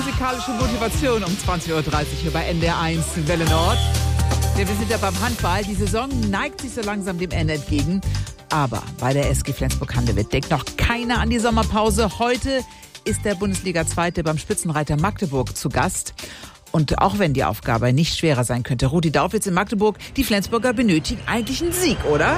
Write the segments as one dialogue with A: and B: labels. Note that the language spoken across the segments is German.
A: musikalische Motivation um 20.30 Uhr hier bei NDR 1 Welle Nord. Wir sind ja beim Handball. Die Saison neigt sich so langsam dem Ende entgegen. Aber bei der SG Flensburg-Handewitt denkt noch keiner an die Sommerpause. Heute ist der Bundesliga-Zweite beim Spitzenreiter Magdeburg zu Gast. Und auch wenn die Aufgabe nicht schwerer sein könnte, Rudi Daufitz in Magdeburg, die Flensburger benötigen eigentlich einen Sieg, oder?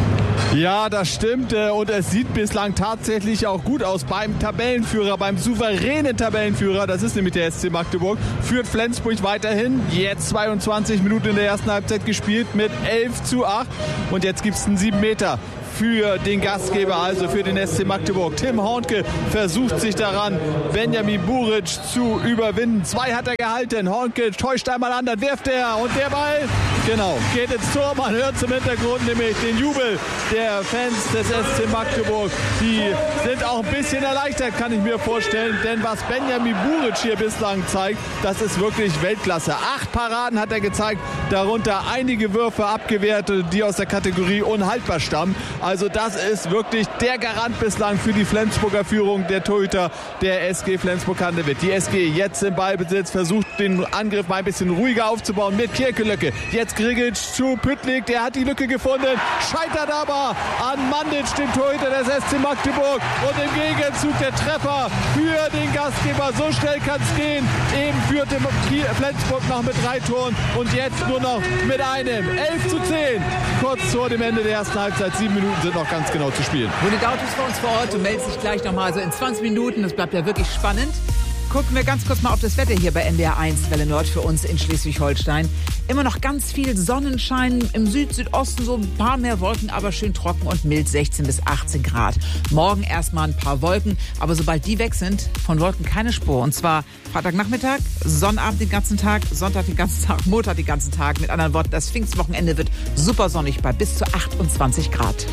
B: Ja, das stimmt und es sieht bislang tatsächlich auch gut aus beim Tabellenführer, beim souveränen Tabellenführer, das ist nämlich der SC Magdeburg, führt Flensburg weiterhin, jetzt 22 Minuten in der ersten Halbzeit gespielt mit 11:8 und jetzt gibt es einen 7 Meter für den Gastgeber, also für den SC Magdeburg. Tim Hornke versucht sich daran, Benjamin Buric zu überwinden. 2 hat er gehalten. Hornke täuscht einmal an, dann wirft er und der Ball, genau, geht ins Tor. Man hört zum Hintergrund nämlich den Jubel der Fans des SC Magdeburg. Die sind auch ein bisschen erleichtert, kann ich mir vorstellen, denn was Benjamin Buric hier bislang zeigt, das ist wirklich Weltklasse. 8 Paraden hat er gezeigt, darunter einige Würfe abgewehrt, die aus der Kategorie unhaltbar stammen. Also das ist wirklich der Garant bislang für die Flensburger Führung, der Torhüter der SG Flensburg-Handewitt. Die SG jetzt im Ballbesitz, versucht den Angriff mal ein bisschen ruhiger aufzubauen mit Kirkelöcke. Jetzt Grigic zu Püttlik, der hat die Lücke gefunden, scheitert aber an Mandic, dem Torhüter des SC Magdeburg. Und im Gegenzug der Treffer für den Gastgeber. So schnell kann es gehen. Eben führte Flensburg noch mit 3 Toren und jetzt nur noch mit einem. 11:10. Kurz vor dem Ende der ersten Halbzeit, 7 Minuten sind noch ganz genau zu spielen.
A: Rudi Daufitz ist für uns vor Ort. Du meldest dich gleich nochmal. Also in 20 Minuten, das bleibt ja wirklich spannend. Gucken wir ganz kurz mal auf das Wetter hier bei NDR 1 Welle Nord für uns in Schleswig-Holstein. Immer noch ganz viel Sonnenschein, im Südosten so ein paar mehr Wolken, aber schön trocken und mild, 16 bis 18 Grad. Morgen erstmal ein paar Wolken, aber sobald die weg sind, von Wolken keine Spur. Und zwar Freitagnachmittag, Sonnabend den ganzen Tag, Sonntag den ganzen Tag, Montag den ganzen Tag. Mit anderen Worten, das Pfingstwochenende wird super sonnig bei bis zu 28 Grad.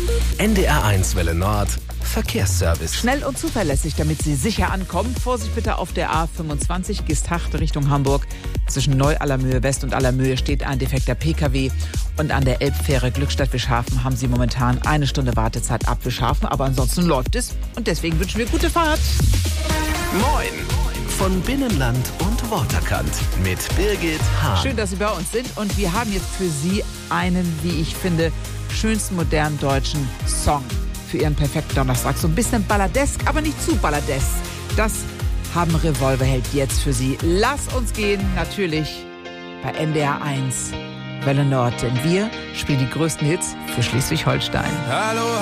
C: NDR 1 Welle Nord Verkehrsservice.
A: Schnell und zuverlässig, damit Sie sicher ankommen. Vorsicht bitte auf der A25 Gießtacht Richtung Hamburg. Zwischen Neu-Allermöhe West und Allermöhe steht ein defekter PKW. Und an der Elbfähre Glückstadt-Wischhafen haben Sie momentan 1 Stunde Wartezeit ab Wischhafen. Aber ansonsten läuft es. Und deswegen wünschen wir gute Fahrt.
C: Moin von Binnenland und Waterkant mit Birgit Hahn.
A: Schön, dass Sie bei uns sind. Und wir haben jetzt für Sie einen, wie ich finde, schönsten modernen deutschen Song für Ihren perfekten Donnerstag. So ein bisschen balladesk, aber nicht zu balladesk. Das haben Revolverheld jetzt für Sie. Lass uns gehen, natürlich bei NDR 1 Welle Nord. Denn wir spielen die größten Hits für Schleswig-Holstein.
D: Hallo.